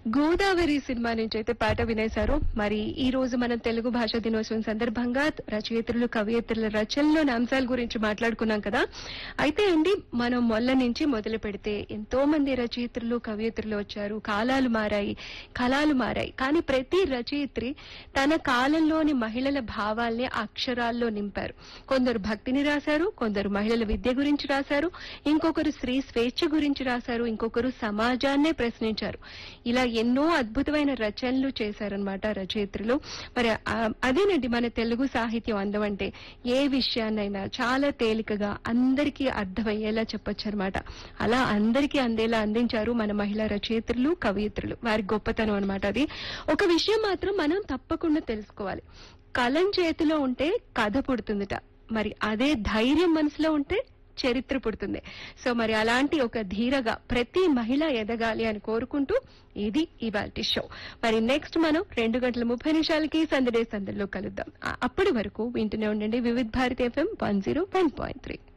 Godavari cinema నుంచి అయితే పాట వినేశారు. మరి ఈ రోజు మనం తెలుగు భాషా దినోత్సవం సందర్భంగా రచయిత్రులు కవయిత్రుల రచనలోని అంశాల గురించి మాట్లాడుకున్నాం కదా. అయితే అండి మనం మొల్ల నుంచి మొదలు పెడితే ఎంతో మంది రచయిత్రులు కవయిత్రులు వచ్చారు. కాలాలు మారాయి, కళలు మారాయి. కానీ ప్రతి రచయిత్రి తన కాలంలోని మహిళల భావాల్ని అక్షరాల్లో నింపారు. కొందరు భక్తిని రాశారు, కొందరు మహిళల విద్య గురించి రాశారు, ఇంకొకరు స్త్రీ స్వేచ్ఛ గురించి రాశారు, ఇంకొకరు సమాజాన్నే ప్రశ్నించారు. ఇలా ఎన్నో అద్భుతమైన రచనలు చేశారనమాట రచయిత్రులు. మరి అదేనండి మన తెలుగు సాహిత్యం అందం అంటే. ఏ విషయాన్నైనా చాలా తేలికగా అందరికీ అర్థమయ్యేలా చెప్పొచ్చు అనమాట. అలా అందరికీ అందేలా అందించారు మన మహిళా రచయిత్రులు కవయిత్రులు. వారి గొప్పతనం అనమాట అది. ఒక విషయం మాత్రం మనం తప్పకుండా తెలుసుకోవాలి. కలం చేతిలో ఉంటే కథ పుడుతుందిట. మరి అదే ధైర్యం మనసులో ఉంటే చరిత్ర పుడుతుంది. సో మరి అలాంటి ఒక ధీరగా ప్రతి మహిళ ఎదగాలి అని కోరుకుంటూ ఇది ఇవాల్టి షో. మరి నెక్స్ట్ మనం 2:30 సందడే సందడిలో కలుద్దాం. అప్పటి వరకు వింటూనే ఉండండి వివిధ భారతి FM 101.3.